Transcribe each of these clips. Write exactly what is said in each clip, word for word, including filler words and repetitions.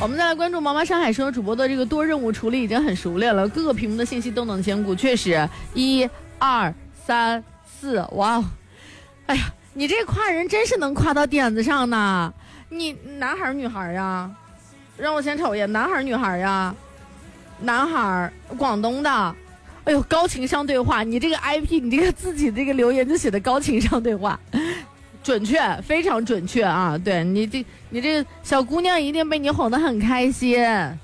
我们再来关注毛毛上海说，主播的这个多任务处理已经很熟练了，各个屏幕的信息都能兼顾，确实，一、二、三、四，哇，哎呀，你这夸人真是能夸到点子上呢。你男孩女孩呀？让我先瞅一眼，男孩女孩呀？男孩，广东的。哎呦，高情商对话，你这个 I P， 你这个自己这个留言就写的高情商对话，准确，非常准确啊！对你这，你这小姑娘一定被你哄得很开心。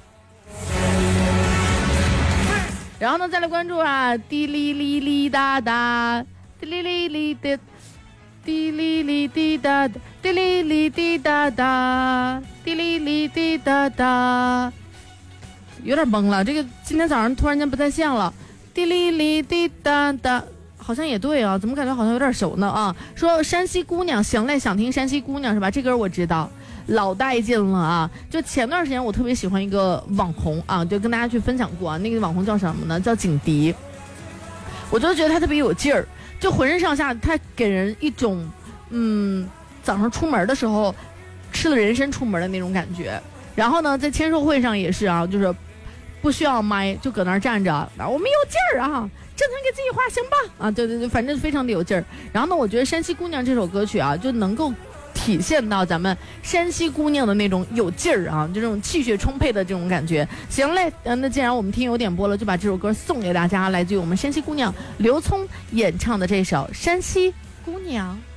然后呢，再来关注啊，滴哩哩哩哒哒，滴哩哩哩的，滴哩哩滴哒哒，滴哩哩滴哒哒，滴哩哩滴哒哒，有点懵了，这个今天早上突然间不太像了。滴哩哩滴答答，好像也对啊，怎么感觉好像有点熟呢啊？说山西姑娘，行嘞，想听山西姑娘是吧？这歌我知道，老带劲了啊！就前段时间我特别喜欢一个网红啊，就跟大家去分享过啊，那个网红叫什么呢？叫景迪。我就觉得他特别有劲儿，就浑身上下他给人一种嗯，早上出门的时候吃了人参出门的那种感觉。然后呢，在签售会上也是啊，就是。不需要麦，就搁那儿站着，我们有劲儿啊，正常给自己画行吧啊，对对对，反正非常的有劲儿。然后呢，我觉得《山西姑娘》这首歌曲啊，就能够体现到咱们山西姑娘的那种有劲儿啊，就这种气血充沛的这种感觉。行嘞，那既然我们听友点播了，就把这首歌送给大家，来自于我们山西姑娘刘聪演唱的这首《山西姑娘》。